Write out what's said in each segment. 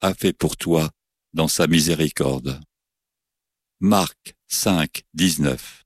a fait pour toi dans sa miséricorde. Marc 5, 19.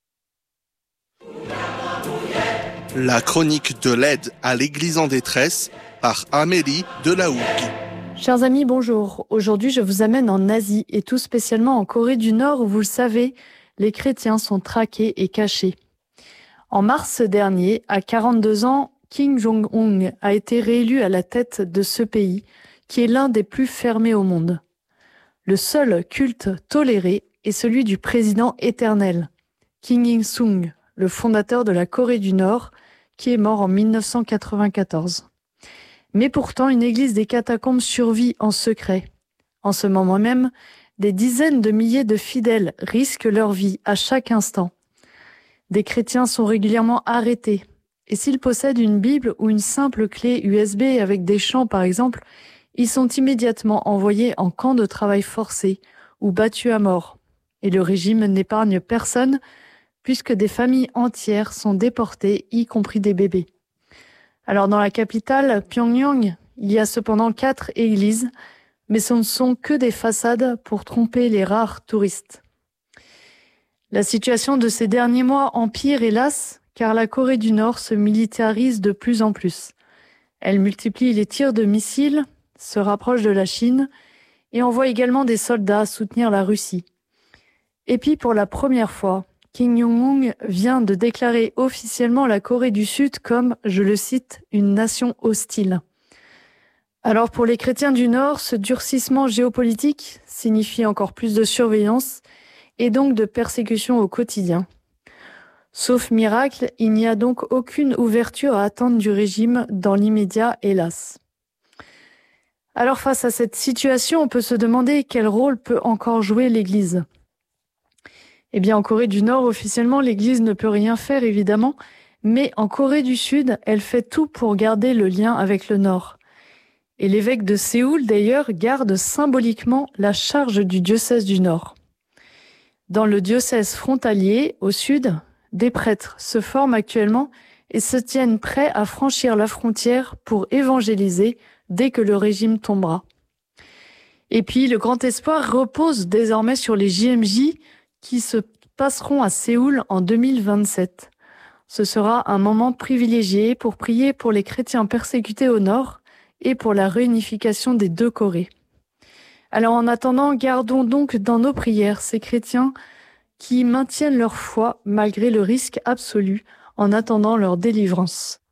La chronique de l'aide à l'Église en détresse par Amélie Delahougue. Chers amis, bonjour. Aujourd'hui, je vous amène en Asie et tout spécialement en Corée du Nord où, vous le savez, les chrétiens sont traqués et cachés. En mars dernier, à 42 ans, Kim Jong-un a été réélu à la tête de ce pays, qui est l'un des plus fermés au monde. Le seul culte toléré est celui du président éternel, Kim Il-sung, le fondateur de la Corée du Nord, qui est mort en 1994. Mais pourtant, une église des catacombes survit en secret. En ce moment même, des dizaines de milliers de fidèles risquent leur vie à chaque instant. Des chrétiens sont régulièrement arrêtés. Et s'ils possèdent une Bible ou une simple clé USB avec des chants par exemple, ils sont immédiatement envoyés en camp de travail forcé ou battus à mort. Et le régime n'épargne personne puisque des familles entières sont déportées, y compris des bébés. Alors dans la capitale, Pyongyang, il y a cependant 4 églises, mais ce ne sont que des façades pour tromper les rares touristes. La situation de ces derniers mois empire, hélas, car la Corée du Nord se militarise de plus en plus. Elle multiplie les tirs de missiles, se rapproche de la Chine et envoie également des soldats soutenir la Russie. Et puis pour la première fois, Kim Jong-un vient de déclarer officiellement la Corée du Sud comme, je le cite, une nation hostile. Alors pour les chrétiens du Nord, ce durcissement géopolitique signifie encore plus de surveillance et donc de persécution au quotidien. Sauf miracle, il n'y a donc aucune ouverture à attendre du régime dans l'immédiat, hélas. Alors face à cette situation, on peut se demander quel rôle peut encore jouer l'Église. Eh bien, en Corée du Nord, officiellement, l'Église ne peut rien faire, évidemment, mais en Corée du Sud, elle fait tout pour garder le lien avec le Nord. Et l'évêque de Séoul, d'ailleurs, garde symboliquement la charge du diocèse du Nord. Dans le diocèse frontalier, au sud, des prêtres se forment actuellement et se tiennent prêts à franchir la frontière pour évangéliser dès que le régime tombera. Et puis, le grand espoir repose désormais sur les JMJ qui se passeront à Séoul en 2027. Ce sera un moment privilégié pour prier pour les chrétiens persécutés au nord et pour la réunification des deux Corées. Alors en attendant, gardons donc dans nos prières ces chrétiens qui maintiennent leur foi malgré le risque absolu en attendant leur délivrance.